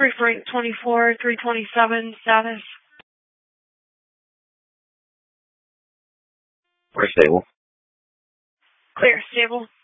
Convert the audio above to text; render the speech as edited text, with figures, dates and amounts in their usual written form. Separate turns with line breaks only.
3 Frank 24, 327 status.
We're stable.
Clear, stable.